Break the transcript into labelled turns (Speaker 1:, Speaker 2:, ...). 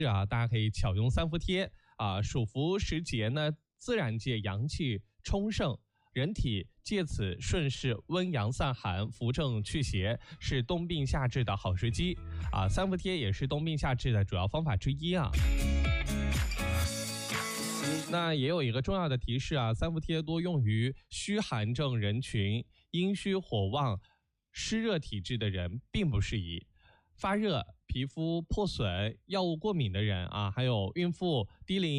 Speaker 1: 大家可以巧用三伏贴暑伏时节呢，自然界阳气充盛，人体借此顺势温阳散寒、扶正祛邪，是冬病夏治的好时机三伏贴也是冬病夏治的主要方法之一那也有一个重要的提示三伏贴多用于虚寒症人群，阴虚火旺、湿热体质的人并不适宜。发热、皮肤破损、药物过敏的人还有孕妇、低龄